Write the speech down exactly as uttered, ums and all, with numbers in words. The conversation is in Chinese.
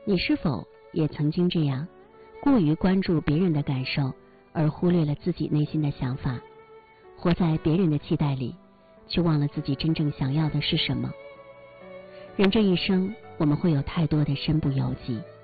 你是否也曾经这样，过于关注别人的感受，而忽略了自己内心的想法，活在别人的期待里，却忘了自己真正想要的是什么？人这一生，我们会有太多的身不由己。